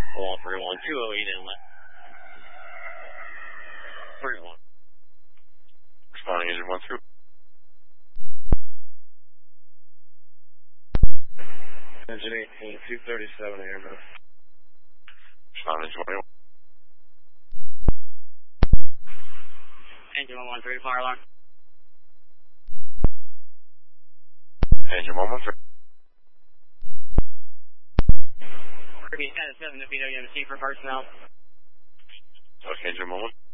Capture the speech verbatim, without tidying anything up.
Call three one two oh eight inlet. three one. Responding engine one through. Engine eighteen, two thirty-seven airman. Responding engine one. Engine one one three, fire alarm. Engine one one three. Kirby ten seven to V W M C for personnel. Okay, engine one one.